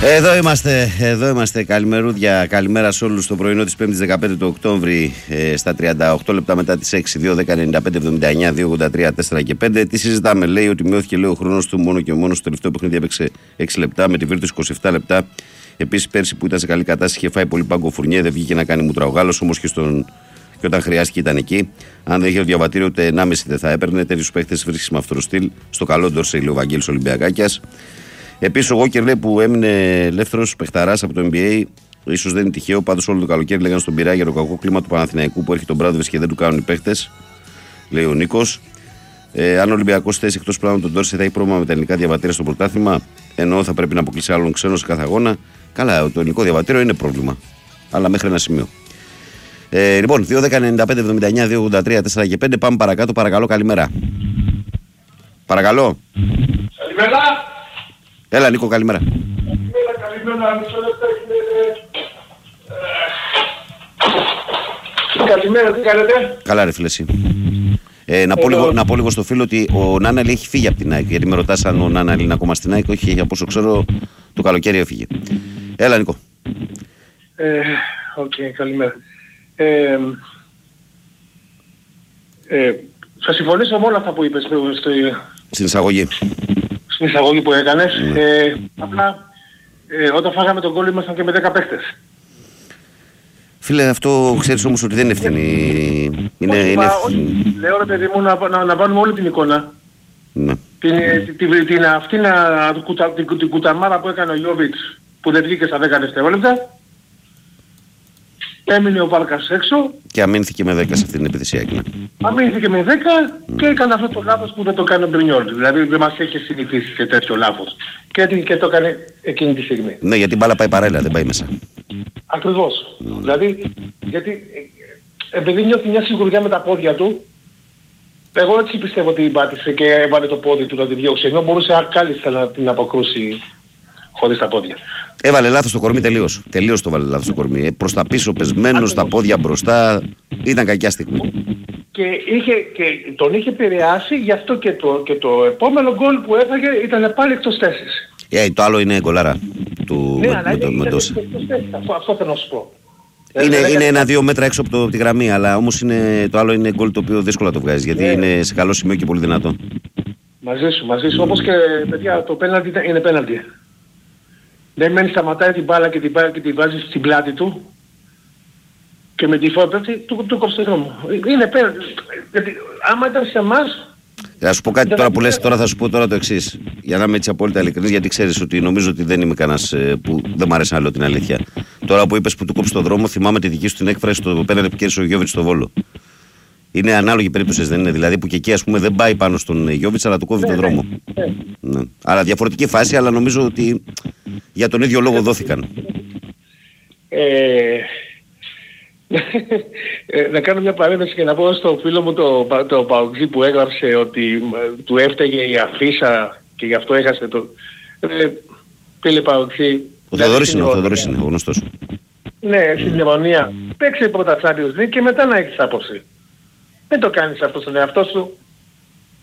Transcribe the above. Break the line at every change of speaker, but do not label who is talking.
Εδώ είμαστε. Καλημερούδια. Καλημέρα σε όλους. Το πρωινό της 5ης 15 του Οκτώβρη, στα 38 λεπτά μετά τις 6, 2, 10, 95, 79, 283, 4 και 5. Τι συζητάμε? Λέει ότι μειώθηκε, λέει, ο χρόνος του μόνο και μόνο στο τελευταίο παιχνίδι, έπαιξε 6 λεπτά, με τη Βίρτους 27 λεπτά. Επίσης, πέρσι που ήταν σε καλή κατάσταση είχε φάει πολύ πάγκο Φουρνιέ, δεν βγήκε να κάνει μούτρα ο Γάλλος, όμως και όταν χρειάστηκε ήταν εκεί. Αν δεν είχε το διαβατήριο, ούτε 1,5 δεν θα έπαιρνε. Τέτοιους παίχτες βρίσκεις με αυτό το στυλ. Στο καλό Ντόρσεϊ, λέει ο Βαγγέλης Ολυμπιακάκιας. Επίσης, ο Walker, λέει, που έμεινε ελεύθερος παιχταράς από το NBA, ίσως δεν είναι τυχαίο. Πάντως, όλο το καλοκαίρι λέγανε στον Πειραιά για το κακό κλίμα του Παναθηναϊκού που έρχεται τον Μπράδοβιτς και δεν του κάνουν οι παίχτες, λέει ο Νίκος. Αν ο Ολυμπιακός θέσει εκτός πλάνου τον Ντόρσεϊ, θα έχει πρόβλημα με τα ελληνικά διαβατήρια στο πρωτάθλημα. Ενώ θα πρέπει να αποκλείσει άλλον ξένο σε κάθε αγώνα. Καλά, το ελληνικό διαβατήριο είναι πρόβλημα. Αλλά μέχρι ένα σημείο. Λοιπόν, 2, 10, 95, 79, 283, 4 και 5. Πάμε παρακάτω. Παρακαλώ, καλημέρα. Παρακαλώ.
Καλημέρα.
Έλα, Νίκο, καλημέρα.
Καλημέρα. Καλημέρα, τι κάνετε?
Καλά, ρε φίλε, εσύ. Να πω λίγο στο φίλο ότι ο Νάναλη έχει φύγει από την ΑΕΚ. Γιατί με ρωτάς αν ο Νάναλη είναι ακόμα στην ΑΕΚ. Όχι, από όσο ξέρω, το καλοκαίρι έφυγε. Έλα, Νίκο.
Καλημέρα. Θα συμφωνήσω με όλα αυτά που είπες
στην εισαγωγή.
Στην εισαγωγή που έκανες. Απλά όταν φάγαμε τον γκολ ήμασταν και με 10 παίχτες.
Φίλε, αυτό ξέρεις όμως ότι δεν είναι ευθύνη.
Λέω, ρε παιδί μου, να βάλουμε όλη την εικόνα.
Ναι.
Την κουταμάρα που έκανε ο Γιώβιτς που δεν βγήκε στα 10 δευτερόλεπτα. Έμεινε ο Βάλκας έξω. Και
αμήνθηκε με 10 σε αυτή την επιθεσιακή.
Αμήνθηκε με 10 και έκανε αυτό το λάθος που δεν το κάνει ο Μπρινιόλ. Δηλαδή δεν μας έχει συνηθίσει σε τέτοιο λάθος. Και το έκανε εκείνη τη στιγμή.
Ναι, γιατί η μπάλα πάει παρέλα, δεν πάει μέσα.
Ακριβώς. Δηλαδή, γιατί επειδή νιώθει μια σιγουριά με τα πόδια του, εγώ έτσι πιστεύω ότι πάτησε και έβαλε το πόδι του να τη διώξει. Ενώ μπορούσε κάλλιστα να την αποκρούσει χωρίς τα πόδια.
Έβαλε λάθος το κορμί τελείως. Τελείως το βάλε λάθος το κορμί. Προς τα πίσω πεσμένος, τα πόδια μπροστά. Ήταν κακιά στιγμή.
Και τον είχε επηρεάσει, γι' αυτό και το επόμενο γκολ που έφαγε ήταν πάλι εκτός θέσης.
Το άλλο είναι γκολάρα του
Μεντόσα. Αυτό θέλω να σου πω.
Είναι 1-2 μέτρα έξω από τη γραμμή, αλλά όμως το άλλο είναι γκολ το οποίο δύσκολα το βγάζει, γιατί είναι σε καλό σημείο και πολύ δυνατό. Μαζί
σου. Όπως και παιδιά, το πέναλτι είναι πέναλτι. Δεν μένει, σταματάει την μπάλα και την βάζει στην πλάτη του και με τη φόρτα του κόψει τον δρόμο. Είναι πέναλτι. Άμα ήταν σε εμάς...
Θα σου πω κάτι τώρα που λες, τώρα θα σου πω τώρα το εξής. Για να είμαι έτσι απόλυτα ειλικρινής, γιατί ξέρεις ότι νομίζω ότι δεν είμαι κανένας που δεν μ' αρέσει να λέω την αλήθεια. Τώρα που είπες που του κόψει τον δρόμο, θυμάμαι τη δική σου την έκφραση στο πέναλτι που κέρδισε ο Γιώβιτς στο Βόλο. Είναι ανάλογη περίπτωση, δεν είναι? Δηλαδή που και εκεί, ας πούμε, δεν πάει πάνω στον Γιώβιτς, αλλά του κόβει τον δρόμο. Ναι. Άρα διαφορετική φάση, αλλά νομίζω ότι για τον ίδιο λόγο δόθηκαν.
Να κάνω μια παρένθεση και να πω στο φίλο μου το Παουτζή που έγραψε ότι του έφταιγε η αφίσα και γι' αυτό έχασε το... Φίλε Παουτζή...
Ο Θεοδωρής είναι, ο γνωστός.
Ναι, στην Γερμανία. Παίξε πρώτα Champions League και μετά να έχεις άποψη. Δεν το κάνεις αυτό στον εαυτό σου.